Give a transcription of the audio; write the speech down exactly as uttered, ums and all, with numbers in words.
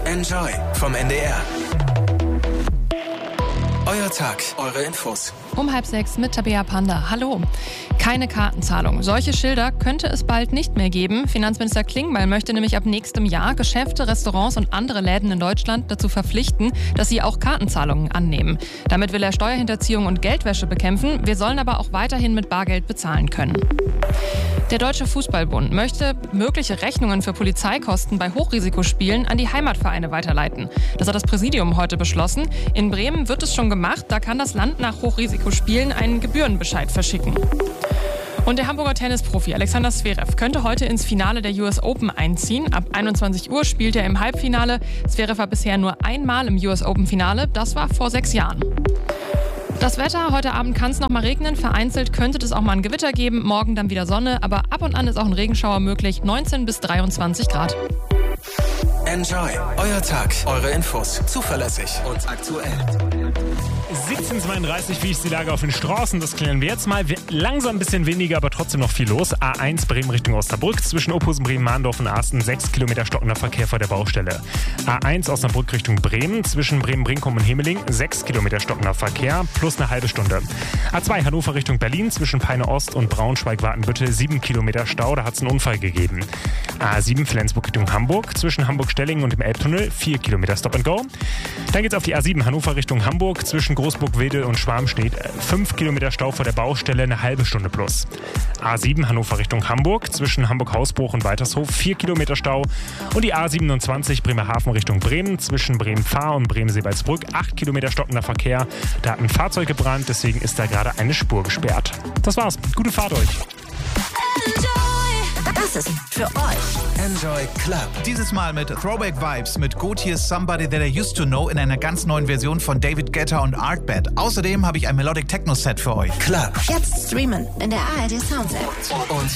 Enjoy vom N D R. Euer Tag, eure Infos. Um halb sechs mit Tabea Panda. Hallo. Keine Kartenzahlung. Solche Schilder könnte es bald nicht mehr geben. Finanzminister Klingbeil möchte nämlich ab nächstem Jahr Geschäfte, Restaurants und andere Läden in Deutschland dazu verpflichten, dass sie auch Kartenzahlungen annehmen. Damit will er Steuerhinterziehung und Geldwäsche bekämpfen. Wir sollen aber auch weiterhin mit Bargeld bezahlen können. Der Deutsche Fußballbund möchte mögliche Rechnungen für Polizeikosten bei Hochrisikospielen an die Heimatvereine weiterleiten. Das hat das Präsidium heute beschlossen. In Bremen wird es schon gemacht. Da kann das Land nach Hochrisikospielen einen Gebührenbescheid verschicken. Und der Hamburger Tennisprofi Alexander Zverev könnte heute ins Finale der U S Open einziehen. Ab einundzwanzig Uhr spielt er im Halbfinale. Zverev war bisher nur einmal im U S Open-Finale. Das war vor sechs Jahren. Das Wetter, heute Abend kann es noch mal regnen, vereinzelt könnte es auch mal ein Gewitter geben, morgen dann wieder Sonne, aber ab und an ist auch ein Regenschauer möglich, neunzehn bis dreiundzwanzig Grad. Enjoy, euer Tag, eure Infos, zuverlässig und aktuell. siebzehn Uhr zweiunddreißig, wie ist die Lage auf den Straßen? Das klären wir jetzt mal. Langsam ein bisschen weniger, aber trotzdem noch viel los. A eins Bremen Richtung Osnabrück, zwischen Ophusen, Bremen, Mahndorf und Asten, sechs Kilometer stockender Verkehr vor der Baustelle. A eins Osnabrück Richtung Bremen, zwischen Bremen-Brinkum und Hemeling, sechs Kilometer stockender Verkehr, plus eine halbe Stunde. A zwei Hannover Richtung Berlin, zwischen Peine Ost und Braunschweig-Wartenbüttel, sieben Kilometer Stau, da hat es einen Unfall gegeben. A sieben Flensburg Richtung Hamburg, zwischen Hamburg-Stellingen und dem Elbtunnel, vier Kilometer Stop and Go. Dann geht's auf die A sieben Hannover Richtung Hamburg, zwischen Großburg-Wedel und Schwarmstedt, fünf Kilometer Stau vor der Baustelle, eine halbe Stunde plus. A sieben Hannover Richtung Hamburg, zwischen Hamburg-Hausbruch und Weitershof, vier Kilometer Stau. Und die A siebenundzwanzig Bremerhaven Richtung Bremen, zwischen Bremen-Fahr und Bremen-Seebaldsbrück, acht Kilometer stockender Verkehr. Da hat ein Fahrzeug gebrannt, deswegen ist da gerade eine Spur gesperrt. Das war's. Gute Fahrt euch. Das ist für euch. Enjoy Club. Dieses Mal mit Throwback Vibes mit Gotye's Somebody That I Used To Know in einer ganz neuen Version von David Guetta und Artbat. Außerdem habe ich ein Melodic Techno Set für euch. Club. Jetzt streamen in der A R D Sounds App. Und